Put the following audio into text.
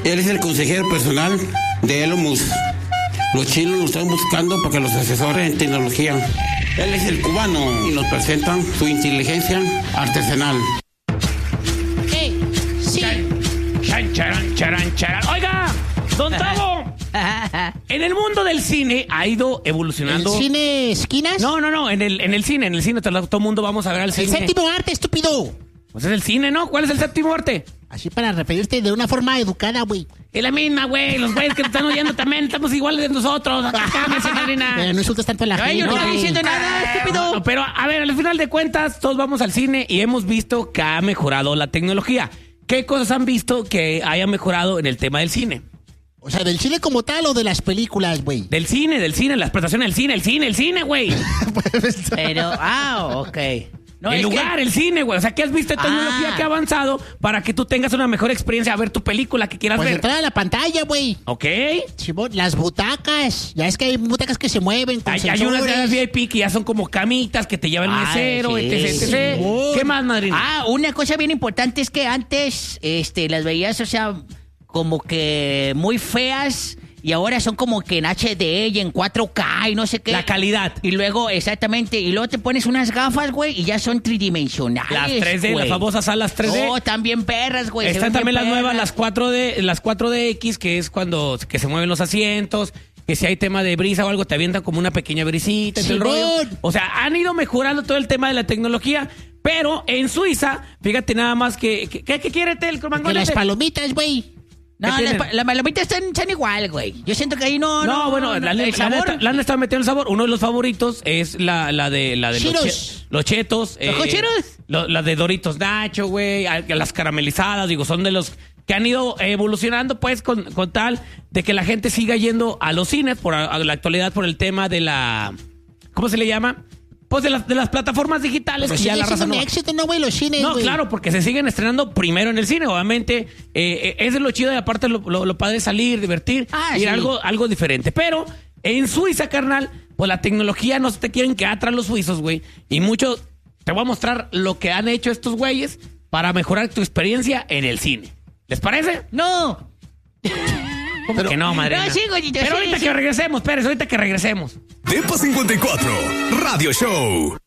Él es el consejero personal de Elon Musk. Los chinos lo están buscando para que los asesore en tecnología. Él es el cubano y nos presentan su inteligencia artesanal. Sí. Charan. Oiga, don Tavo, en el mundo del cine ha ido evolucionando. ¿El cine esquinas? No, en el cine, todo el mundo vamos a ver al cine. El séptimo arte, estúpido. Pues es el cine, ¿no? ¿Cuál es el séptimo arte? Así para referirte de una forma educada, güey. Es la misma, güey. Los güeyes que te están oyendo también estamos iguales de nosotros. Cálmense, madrina. Pero no insultes tanto a la gente. Yo no estoy güey. diciendo nada, estúpido. No, pero, a ver, al final de cuentas, todos vamos al cine y hemos visto que ha mejorado la tecnología. ¿Qué cosas han visto que haya mejorado en el tema del cine? O sea, ¿del cine como tal o de las películas, güey? Del cine, las prestaciones del cine, el cine, güey. Pero, ok. No, el lugar, el cine, güey. O sea, ¿qué has visto de tecnología que ha avanzado para que tú tengas una mejor experiencia a ver tu película que quieras Pues ver? entrar a la pantalla, güey. Ok. Las butacas. Ya es que hay butacas que se mueven con Hay unas de las sensores. VIP que ya son como camitas que te lleva el mesero, sí, etc. ¿Qué más, madrina? Una cosa bien importante es que antes las veías, o sea, como que muy feas y ahora son como que en HD y en 4K y no sé qué. La calidad. Y luego, exactamente, y luego te pones unas gafas, güey, y ya son tridimensionales, Las 3D, güey. las famosas salas 3D. Oh, también perras, güey. Están también las nuevas, las 4DX, que es cuando que se mueven los asientos, que si hay tema de brisa o algo, te avientan como una pequeña brisita. Sí, el rollo. güey. O sea, han ido mejorando todo el tema de la tecnología, pero en Suiza, fíjate nada más que ¿qué quiere el Que mangolete? las palomitas, güey. No, ¿Qué tienen? las palomitas están igual, güey. Yo siento que ahí No, bueno, el sabor. la han estado metiendo el sabor. Uno de los favoritos es la de Cheetos. los chetos. ¿Los cocheros? La de Doritos Nacho, güey. Las caramelizadas, digo, son de los que han ido evolucionando, pues, con tal de que la gente siga yendo a los cines a la actualidad por el tema de la... ¿Cómo se le llama? Pues de las plataformas digitales. Pero que ya sigue la raza siendo un no... éxito, ¿no, güey? Los cines, No, güey. claro, porque se siguen estrenando primero en el cine, obviamente. Es lo chido y aparte lo padre es salir, divertir y sí. algo diferente. Pero en Suiza, carnal, pues la tecnología no se te quieren quedar atrás los suizos, güey. Y mucho, te voy a mostrar lo que han hecho estos güeyes para mejorar tu experiencia en el cine. ¿Les parece? No. ¿Cómo que no, madre? No, sí, güeyito, Pero sí, ahorita sí. que regresemos, Pérez, ahorita que regresemos. Depa 54 Radio Show.